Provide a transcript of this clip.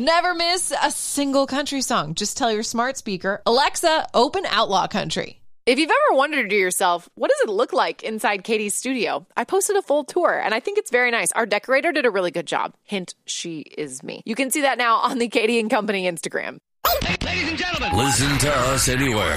Never miss a single country song. Just tell your smart speaker, Alexa, open Outlaw Country. If you've ever wondered to yourself, what does it look like inside Katie's studio? I posted a full tour, and I think it's very nice. Our decorator did a really good job. Hint, she is me. You can see that now on the Katie & Company Instagram. Ladies and gentlemen. Listen to us anywhere.